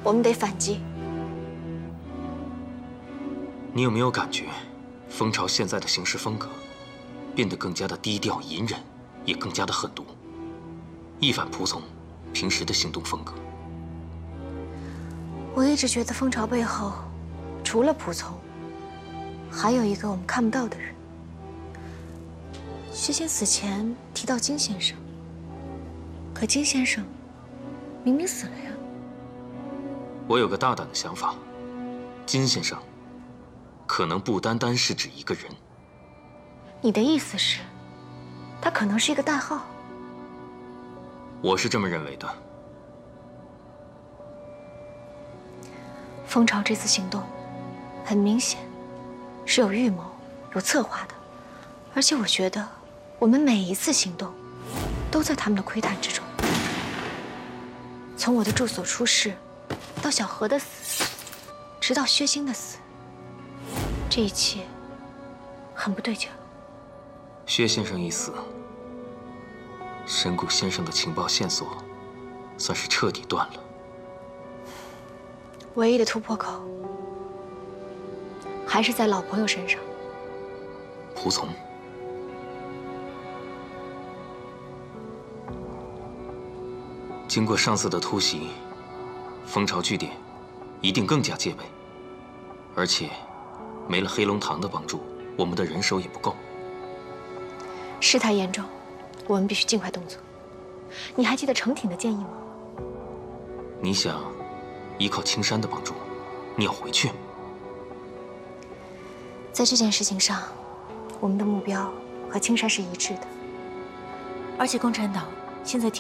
我们得反击。 你有没有感觉，蜂巢现在的行事风格变得更加的低调隐忍，也更加的狠毒，一反仆从平时的行动风格？ 我一直觉得蜂巢背后，除了仆从，还有一个我们看不到的人。薛仙死前提到金先生，可金先生明明死了呀。 我有个大胆的想法，金先生可能不单单是指一个人。 你的意思是，他可能是一个代号？ 我是这么认为的。 蜂巢这次行动，很明显是有预谋、有策划的，而且我觉得我们每一次行动，都在他们的窥探之中。从我的住所出事，到小何的死，直到薛星的死，这一切很不对劲儿。 薛先生一死，神谷先生的情报线索算是彻底断了。 唯一的突破口，还是在老朋友身上。 仆从，经过上次的突袭，蜂巢据点一定更加戒备，而且没了黑龙堂的帮助，我们的人手也不够。 事态严重，我们必须尽快动作。你还记得程挺的建议吗？ 你想依靠青山的帮助，你要回去？ 在这件事情上，我们的目标和青山是一致的，而且共产党现在